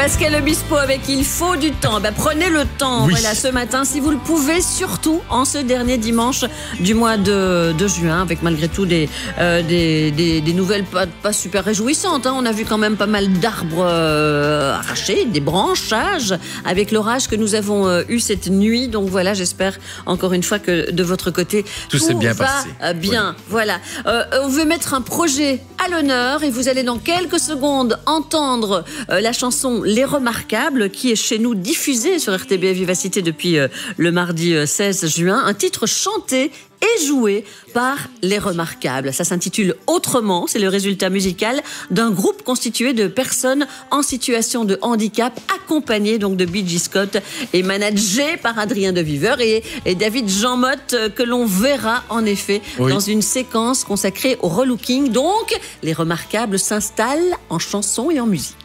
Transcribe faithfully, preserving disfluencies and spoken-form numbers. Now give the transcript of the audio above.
Pascal Obispo avec Il faut du temps. Ben, prenez le temps, oui. Voilà, ce matin, si vous le pouvez, surtout en ce dernier dimanche du mois de, de juin, avec malgré tout des, euh, des, des, des nouvelles pas, pas super réjouissantes. Hein. On a vu quand même pas mal d'arbres euh, arrachés, des branchages, avec l'orage que nous avons euh, eu cette nuit. Donc voilà, j'espère encore une fois que de votre côté, tout, tout s'est bien va passé. Euh, bien, voilà. voilà. Euh, on veut mettre un projet à l'honneur et vous allez dans quelques secondes entendre euh, la chanson Les Remarquables qui est chez nous diffusée sur R T B F Vivacité depuis euh, le mardi euh, seize juin. Un titre chanté et joué par Les Remarquables. Ça s'intitule Autrement. C'est le résultat musical d'un groupe constitué de personnes en situation de handicap, accompagné donc de B G Scott et managé par Adrien de Viveur et, et David Jean Motte, que l'on verra en effet oui. dans une séquence consacrée au relooking. Donc, Les Remarquables s'installent en chanson et en musique.